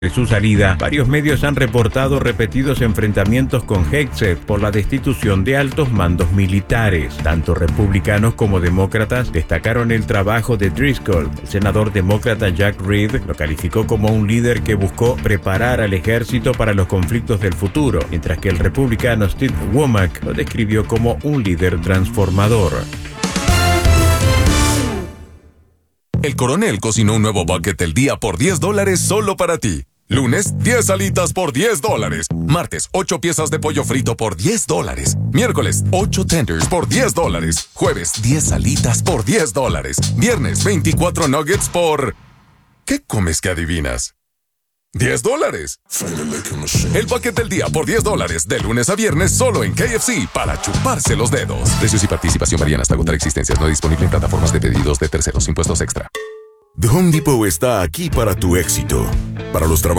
De su salida, varios medios han reportado repetidos enfrentamientos con Hegseth por la destitución de altos mandos militares. Tanto republicanos como demócratas destacaron el trabajo de Driscoll. El senador demócrata Jack Reed lo calificó como un líder que buscó preparar al ejército para los conflictos del futuro, mientras que el republicano Steve Womack lo describió como un líder transformador. El Coronel cocinó un nuevo bucket del día por $10 solo para ti. Lunes, 10 alitas por $10. Martes, 8 piezas de pollo frito por $10. Miércoles, 8 tenders por $10. Jueves, 10 alitas por $10. Viernes, 24 nuggets por... ¿Qué comes que adivinas? $10. El bucket del día por $10, de lunes a viernes solo en KFC, para chuparse los dedos. Precios y participación varían hasta agotar existencias. No disponible en plataformas de pedidos de terceros. Impuestos extra. The Home Depot está aquí para tu éxito. Para los trabajos